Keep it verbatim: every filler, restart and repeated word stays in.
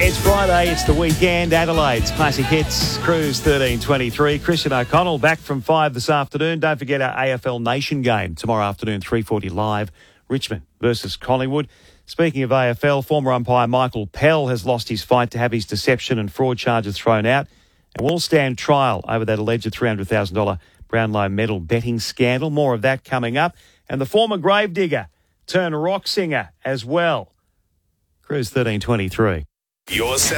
It's Friday, it's the weekend. Adelaide's Classic Hits, Cruise thirteen twenty-three. Christian O'Connell back from five this afternoon. Don't forget our A F L Nation game tomorrow afternoon, three forty live. Richmond versus Collingwood. Speaking of A F L, former umpire Michael Pell has lost his fight to have his deception and fraud charges thrown out and will stand trial over that alleged three hundred thousand dollars Brownlow medal betting scandal. More of that coming up. And the former gravedigger turned rock singer as well. Cruise thirteen twenty-three. Your